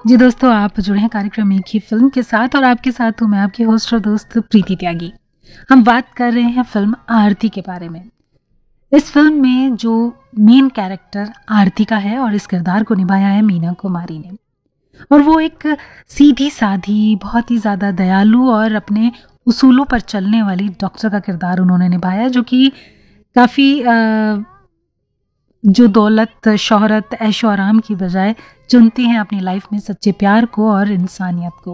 जी दोस्तों, आप जुड़े हैं कार्यक्रम एक ही फिल्म के साथ और आपके साथ हूँ मैं आपकी होस्ट और दोस्त प्रीति त्यागी। हम बात कर रहे हैं फिल्म आरती के बारे में। इस फिल्म में जो मेन कैरेक्टर आरती का है और इस किरदार को निभाया है मीना कुमारी ने। और वो एक सीधी साधी, बहुत ही ज़्यादा दयालु और अपने उसूलों पर चलने वाली डॉक्टर का किरदार उन्होंने निभाया, जो कि काफ़ी जो दौलत, शोहरत, ऐशो आराम की बजाय चुनती हैं अपनी लाइफ में सच्चे प्यार को और इंसानियत को।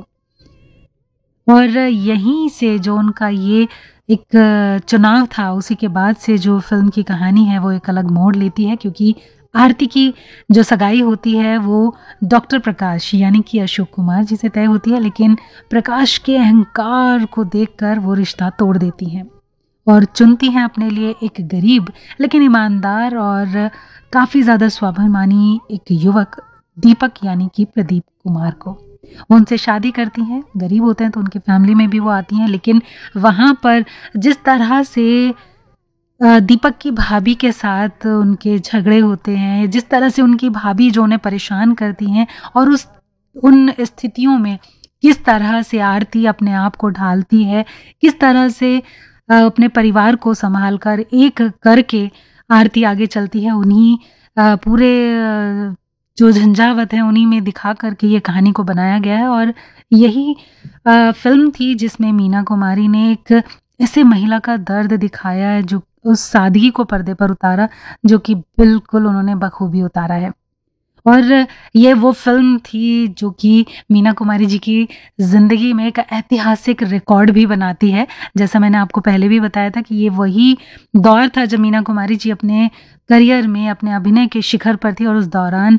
और यहीं से जो उनका ये एक चुनाव था, उसी के बाद से जो फिल्म की कहानी है वो एक अलग मोड़ लेती है, क्योंकि आरती की जो सगाई होती है वो डॉक्टर प्रकाश यानी कि अशोक कुमार जी से तय होती है, लेकिन प्रकाश के अहंकार को देखकर वो रिश्ता तोड़ देती हैं और चुनती हैं अपने लिए एक गरीब लेकिन ईमानदार और काफ़ी ज़्यादा स्वाभिमानी एक युवक दीपक यानी कि प्रदीप कुमार को। वो उनसे शादी करती हैं। गरीब होते हैं तो उनके फैमिली में भी वो आती हैं, लेकिन वहाँ पर जिस तरह से दीपक की भाभी के साथ उनके झगड़े होते हैं, जिस तरह से उनकी भाभी जो उन्हें परेशान करती हैं, और उन स्थितियों में किस तरह से आरती अपने आप को ढालती है, किस तरह से अपने परिवार को संभाल कर एक करके आरती आगे चलती है, उन्हीं पूरे जो झंझावत है उन्हीं में दिखा करके ये कहानी को बनाया गया है। और यही फिल्म थी जिसमें मीना कुमारी ने एक ऐसे महिला का दर्द दिखाया है, जो उस सादगी को पर्दे पर उतारा जो कि बिल्कुल उन्होंने बखूबी उतारा है। और ये वो फिल्म थी जो कि मीना कुमारी जी की ज़िंदगी में एक ऐतिहासिक रिकॉर्ड भी बनाती है। जैसा मैंने आपको पहले भी बताया था कि ये वही दौर था जब मीना कुमारी जी अपने करियर में, अपने अभिनय के शिखर पर थी। और उस दौरान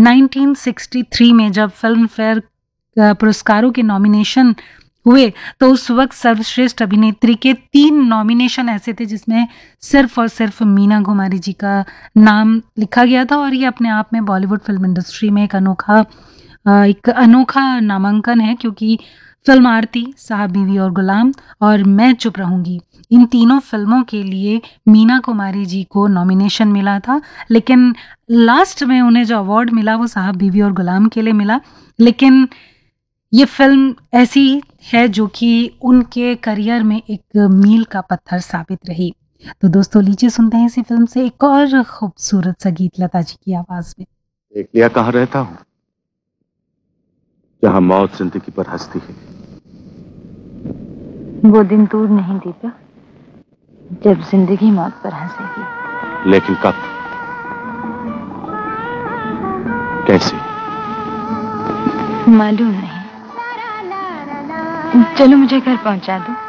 1963 में जब फिल्म फेयर पुरस्कारों के नॉमिनेशन हुए, तो उस वक्त सर्वश्रेष्ठ अभिनेत्री के 3 नॉमिनेशन ऐसे थे जिसमें सिर्फ और सिर्फ मीना कुमारी जी का नाम लिखा गया था। और ये अपने आप में बॉलीवुड फिल्म इंडस्ट्री में एक अनोखा नामांकन है, क्योंकि फिल्म आरती, साहब बीवी और गुलाम और मैं चुप रहूंगी, इन तीनों फिल्मों के लिए मीना कुमारी जी को नॉमिनेशन मिला था, लेकिन लास्ट में उन्हें जो अवार्ड मिला वो साहब बीवी और गुलाम के लिए मिला। लेकिन ये फिल्म ऐसी है जो कि उनके करियर में एक मील का पत्थर साबित रही। तो दोस्तों, लीजिए सुनते हैं इसी फिल्म से एक और खूबसूरत सा गीत लता जी की आवाज में। देख लिया कहाँ रहता हूँ, जहाँ मौत जिंदगी पर हंसती है। वो दिन दूर नहीं दीपक, जब जिंदगी मौत पर हंसेगी। लेकिन कब, कैसे, मालूम नहीं। चलो मुझे घर पहुंचा दो।